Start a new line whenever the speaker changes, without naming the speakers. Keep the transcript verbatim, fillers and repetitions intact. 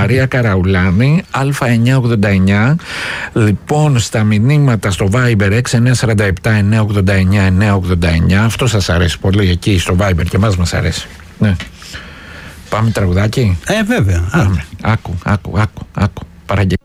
Μαρία Καραουλάνη, Α εννιακόσια ογδόντα εννιά. Λοιπόν, στα μηνύματα στο Viber έξι εννιά τέσσερα επτά εννιά ογδόντα εννιά εννιά ογδόντα εννιά. Αυτό σας αρέσει πολύ εκεί στο Viber και εμάς μας αρέσει. Ναι. Πάμε τραγουδάκι.
Ε, βέβαια.
Πάμε. Άκου, άκου, άκου, άκου. Παραγγελία.